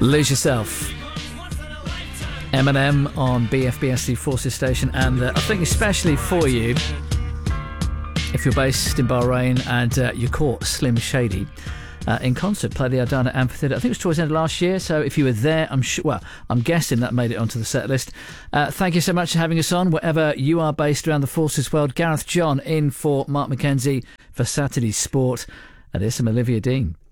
Lose Yourself. Eminem on BFBSC Forces Station, and I think especially for you if you're based in Bahrain and you caught Slim Shady in concert, played the Adana Amphitheatre. I think it was towards the end of last year, so if you were there, I'm guessing that made it onto the set list. Thank you so much for having us on, wherever you are based around the Forces world. Gareth John in for Mark McKenzie for Saturday Sport. And here's some Olivia Dean.